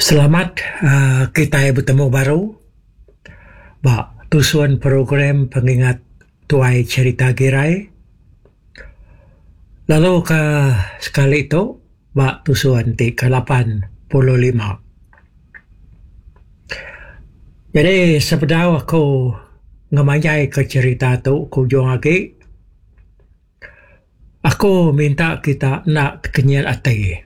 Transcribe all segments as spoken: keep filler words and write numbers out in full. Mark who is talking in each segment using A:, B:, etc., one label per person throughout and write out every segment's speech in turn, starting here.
A: Selamat uh, kita bertemu baru. Bak tusuan program pengingat tuai cerita Girai. Lalu ke sekali itu bak tusuan ti ke lapan puluh lima. Jadi sebenarnya aku ngemanyai ke cerita tu ku jong lagi. Aku minta kita nak kenyal hati.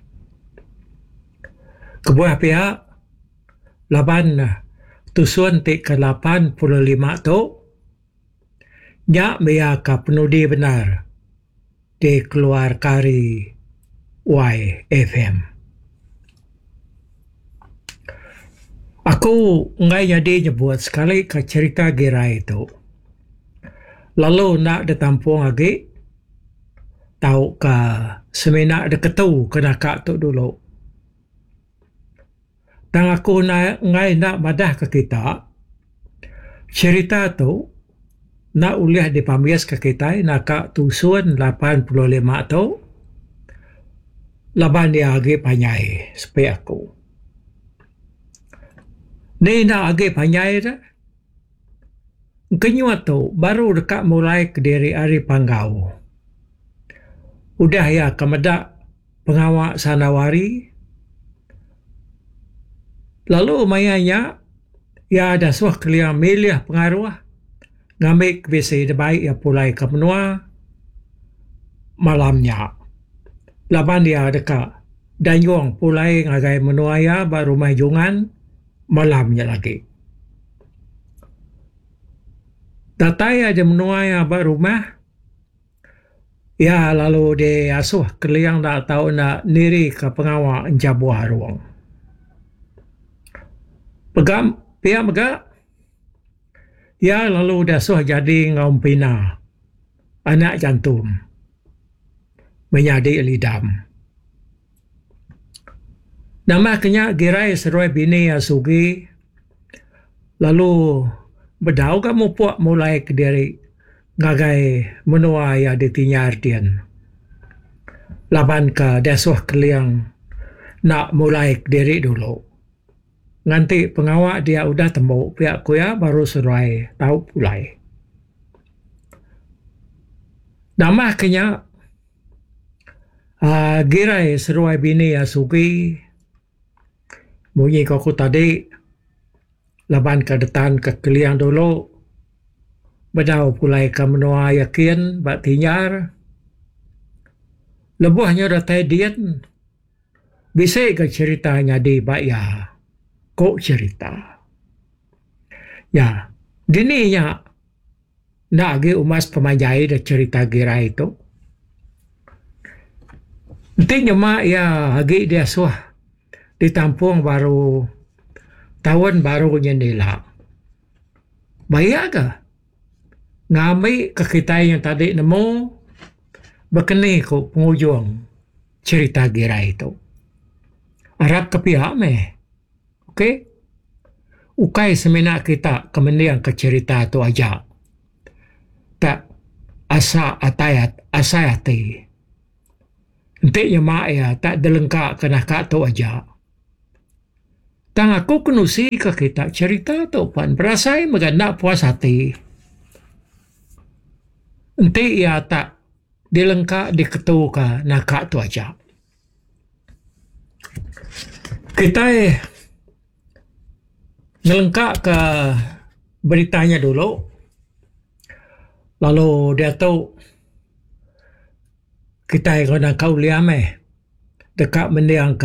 A: Kebuah pihak laban tusuan ti ke lapan puluh lima tu nyak mea ka penudi benar di keluar kari Y F M. Aku ngai jadi nyebut sekali ke cerita Girai itu. Lalu nak ditampung lagi tahu ke semena deketu kena kak tu dulu. Dan aku na, ngai nak madah ke kita, cerita tu nak uliah dipamias ke kita, nak kak tusuan lapan puluh lima tu, laban dia agi panyai, supaya aku. Ni nak agi panyai dah, kenyuat tu, baru dekat mulai ke diri hari panggau. Udah ya kemedak pengawak sanawari, lalu mayanya ya ada suah keliang milih pengaruh ngambil kebisi baik ya pulai ke menua malamnya. Laban dia dekat danyong pulai ngagai menua ya baru majungan malamnya lagi. Datai ada menua ya baru mah ya lalu dia asuh keliang tak tahu nak niri ke pengawak jabuah ruang. Pegam, pihak megak. Ya lalu dah suah jadi ngaum pina. Anak jantung. Menyadi lidam. Nama kenya Girai seruai bini asugi. Lalu bedau kamu puak mulai ke diri. Ngagai menua ya ditinyar dian. Laban ke dah suah keliang. Nak mulai ke diri dulu. Nanti pengawak dia udah tembuk pihak kuya baru seruai tahu pulai. Nama kenya uh, Girai seruai bini asugi bunyi kaku tadi laban ke detan ke keliang dulu bedau pulai ke menua yakin bak tinyar lebuhnya datai dian bisa ke ceritanya di bak ya kok cerita. Ya, dininya nak agi umas pemanjai dah cerita Girai itu. Nantinya mak ya agi dia suah ditampung baru tahun baru nyendela. Bayar ke? Ngambil ke kita yang tadi nemu berkenai ke penghujung cerita Girai itu. Harap ke pihak meh. Okey, ukai semenak kita kemudian ke cerita tu aja. Tak asa atayat asayati. Nanti mak ya tak delengkak kena kak tu aja. Tang aku kenusi ke kita cerita tu pan berasai meganda puas hati. Nanti ya tak delengkak diketu ke nak kak tu aja. Kita eh ngelengkak ke beritanya dulu. Lalu dia tahu kita yang kena kau liam eh dekat mendiang